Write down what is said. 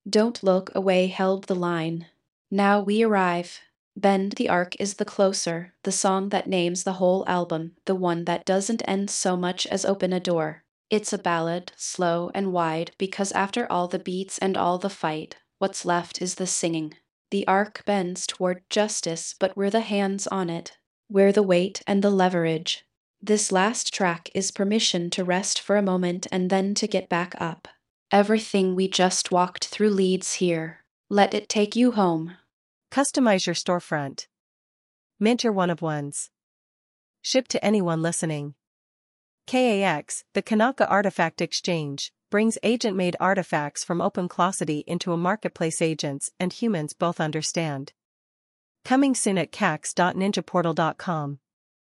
Don't look away held the line. Now we arrive. Bend the arc is the closer, the song that names the whole album, the one that doesn't end so much as open a door. It's a ballad, slow and wide, because after all the beats and all the fight, what's left is the singing. The arc bends toward justice, but we're the hands on it. We're the weight and the leverage. This last track is permission to rest for a moment and then to get back up. Everything we just walked through leads here. Let it take you home. Customize your storefront. Mint your one-of-ones. Ship to anyone listening. KAX, the Kanaka Artifact Exchange, brings agent-made artifacts from OpenClosity into a marketplace agents and humans both understand. Coming soon at cax.ninjaportal.com.